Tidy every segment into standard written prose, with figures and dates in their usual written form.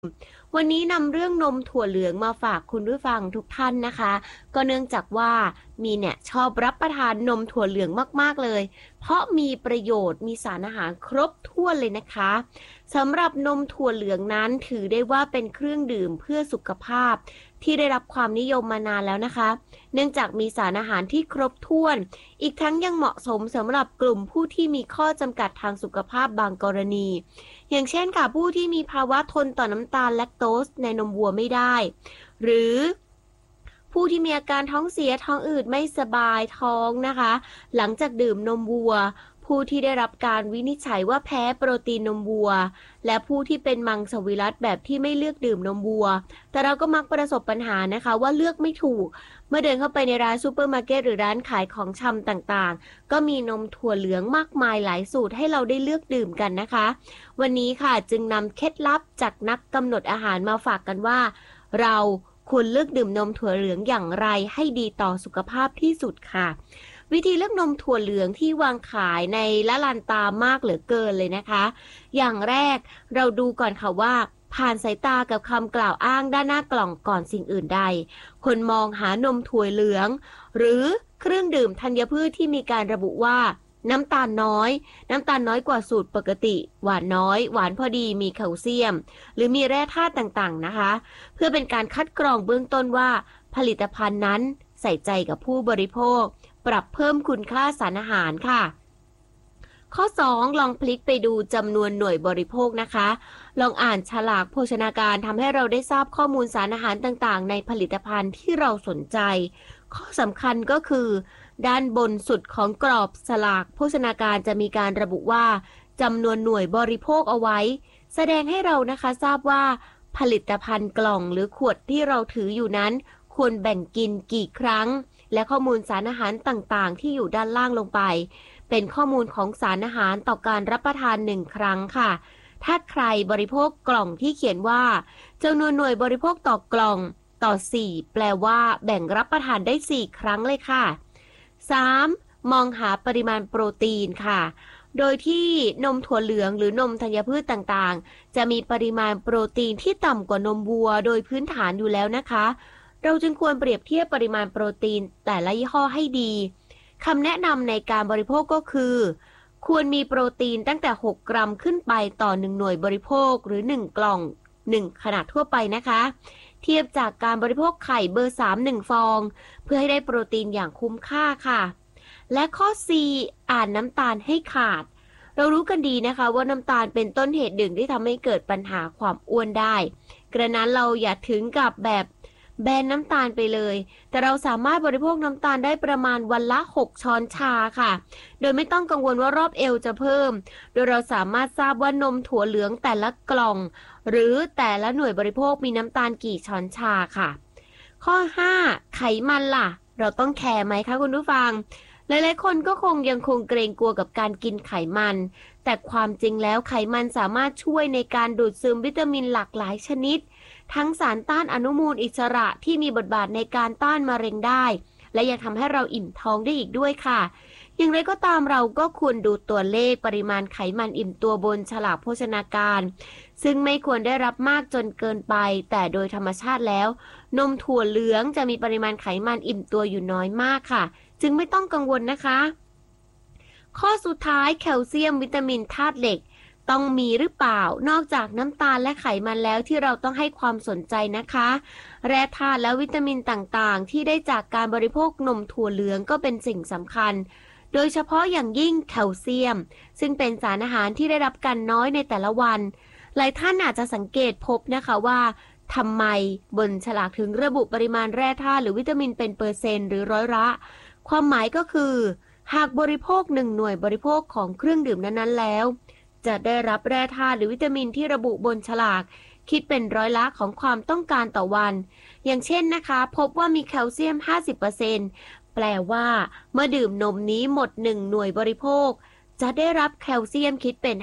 วันนี้นำเรื่องนมถั่วเหลืองมาฝากคุณผู้ฟังทุกท่านนะคะก็เนื่องจากว่ามีเนี่ยชอบรับประทานนมถั่วเหลืองมากๆเลยเพราะมีประโยชน์มีสารอาหารครบถ้วนเลยนะคะสำหรับนมถั่วเหลืองนั้นถือได้ว่าเป็นเครื่องดื่มเพื่อสุขภาพที่ได้รับความนิยมมานานแล้วนะคะเนื่องจากมีสารอาหารที่ครบถ้วนอีกทั้งยังเหมาะสมสำหรับกลุ่มผู้ที่มีข้อจำกัดทางสุขภาพบางกรณีอย่างเช่นค่ะผู้ที่มีภาวะทนต่อน้ำตาลแลคโตสในนมวัวไม่ได้หรือผู้ที่มีอาการท้องเสียท้องอืดไม่สบายท้องนะคะหลังจากดื่มนมวัวผู้ที่ได้รับการวินิจฉัยว่าแพ้โปรตีนนมวัวและผู้ที่เป็นมังสวิรัติแบบที่ไม่เลือกดื่มนมวัวแต่เราก็มักประสบปัญหานะคะว่าเลือกไม่ถูกเมื่อเดินเข้าไปในร้านซูเปอร์มาร์เก็ตหรือร้านขายของชำต่างๆก็มีนมถั่วเหลืองมากมายหลายสูตรให้เราได้เลือกดื่มกันนะคะวันนี้ค่ะจึงนำเคล็ดลับจากนักกำหนดอาหารมาฝากกันว่าเราควรเลือกดื่มนมถั่วเหลืองอย่างไรให้ดีต่อสุขภาพที่สุดค่ะวิธีเลือกนมถั่วเหลืองที่วางขายในละลานตามากเหลือเกินเลยนะคะอย่างแรกเราดูก่อนค่ะว่าผ่านสายตากับคำกล่าวอ้างด้านหน้ากล่องก่อนสิ่งอื่นใดคนมองหานมถั่วเหลืองหรือเครื่องดื่มธัญพืชที่มีการระบุว่าน้ำตาลน้อยกว่าสูตรปกติหวานน้อยหวานพอดีมีแคลเซียมหรือมีแร่ธาตุต่างๆนะคะเพื่อเป็นการคัดกรองเบื้องต้นว่าผลิตภัณฑ์นั้นใส่ใจกับผู้บริโภคปรับเพิ่มคุณค่าสารอาหารค่ะข้อ2ลองพลิกไปดูจำนวนหน่วยบริโภคนะคะลองอ่านฉลากโภชนาการทำให้เราได้ทราบข้อมูลสารอาหารต่างๆในผลิตภัณฑ์ที่เราสนใจข้อสำคัญก็คือด้านบนสุดของกรอบฉลากโภชนาการจะมีการระบุว่าจำนวนหน่วยบริโภคเอาไว้แสดงให้เรานะคะทราบว่าผลิตภัณฑ์กล่องหรือขวดที่เราถืออยู่นั้นควรแบ่งกินกี่ครั้งและข้อมูลสารอาหารต่างๆที่อยู่ด้านล่างลงไปเป็นข้อมูลของสารอาหารต่อการรับประทาน1ครั้งค่ะถ้าใครบริโภคกล่องที่เขียนว่าจำนวนหน่วยบริโภคต่อกล่องต่อ4แปลว่าแบ่งรับประทานได้4ครั้งเลยค่ะ3มองหาปริมาณโปรตีนค่ะโดยที่นมถั่วเหลืองหรือนมธัญพืชต่างๆจะมีปริมาณโปรตีนที่ต่ำกว่านมวัวโดยพื้นฐานอยู่แล้วนะคะเราจึงควรเปรียบเทียบปริมาณโปรตีนแต่ละยี่ห้อให้ดีคำแนะนำในการบริโภคก็คือควรมีโปรตีนตั้งแต่6กรัมขึ้นไปต่อ1หน่วยบริโภคหรือ1กล่อง1ขนาดทั่วไปนะคะเทียบจากการบริโภคไข่เบอร์3 1ฟองเพื่อให้ได้โปรตีนอย่างคุ้มค่าค่ะและข้อ C อ่านน้ำตาลให้ขาดเรารู้กันดีนะคะว่าน้ำตาลเป็นต้นเหตุหนึ่งที่ทำให้เกิดปัญหาความอ้วนได้กระนั้นเราอย่าถึงกับแบบแบนน้ำตาลไปเลยแต่เราสามารถบริโภคน้ำตาลได้ประมาณวันละ6ช้อนชาค่ะโดยไม่ต้องกังวลว่ารอบเอวจะเพิ่มโดยเราสามารถทราบว่านมถั่วเหลืองแต่ละกล่องหรือแต่ละหน่วยบริโภคมีน้ำตาลกี่ช้อนชาค่ะข้อ5ไขมันล่ะเราต้องแคร์ไหมคะคุณผู้ฟังหลายๆคนก็ยังคงเกรงกลัวกับการกินไขมันแต่ความจริงแล้วไขมันสามารถช่วยในการดูดซึมวิตามินหลากหลายชนิดทั้งสารต้านอนุมูลอิสระที่มีบทบาทในการต้านมะเร็งได้และยังทำให้เราอิ่มท้องได้อีกด้วยค่ะอย่างไรก็ตามเราก็ควรดูตัวเลขปริมาณไขมันอิ่มตัวบนฉลากโภชนาการซึ่งไม่ควรได้รับมากจนเกินไปแต่โดยธรรมชาติแล้วนมถั่วเหลืองจะมีปริมาณไขมันอิ่มตัวอยู่น้อยมากค่ะจึงไม่ต้องกังวลนะคะข้อสุดท้ายแคลเซียมวิตามินธาตุเหล็กต้องมีหรือเปล่านอกจากน้ำตาลและไขมันแล้วที่เราต้องให้ความสนใจนะคะแร่ธาตุและวิตามินต่างๆที่ได้จากการบริโภคนมถั่วเหลืองก็เป็นสิ่งสำคัญโดยเฉพาะอย่างยิ่งแคลเซียมซึ่งเป็นสารอาหารที่ได้รับกันน้อยในแต่ละวันหลายท่านอาจจะสังเกตพบนะคะว่าทำไมบนฉลากถึงระบุปริมาณแร่ธาตุหรือวิตามินเป็นเปอร์เซ็นต์หรือร้อยละความหมายก็คือหากบริโภค1หน่วยบริโภคของเครื่องดื่มนั้นๆแล้วจะได้รับแร่ธาตุหรือวิตามินที่ระบุบนฉลากคิดเป็นร้อยละของความต้องการต่อวันอย่างเช่นนะคะพบว่ามีแคลเซียม 50% แปลว่าเมื่อดื่มนมนี้หมด1หน่วยบริโภคจะได้รับแคลเซียมคิดเป็น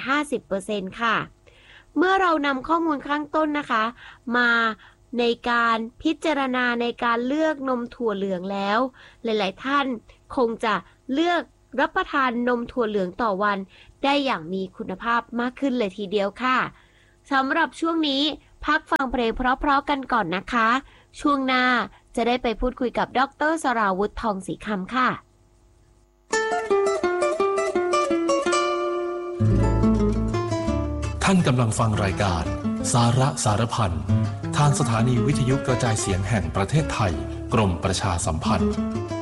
50% ค่ะเมื่อเรานำข้อมูลข้างต้นนะคะมาในการพิจารณาในการเลือกนมถั่วเหลืองแล้วหลายๆท่านคงจะเลือกรับประทานนมถั่วเหลืองต่อวันได้อย่างมีคุณภาพมากขึ้นเลยทีเดียวค่ะสำหรับช่วงนี้พักฟังเพลงเพราะๆกันก่อนนะคะ ช่วงหน้าจะได้ไปพูดคุยกับดร.สราวุธทองศรีคำค่ะท่านกำลังฟังรายการสาระสารพันทางสถานีวิทยุกระจายเสียงแห่งประเทศไทยกรมประชาสัมพันธ์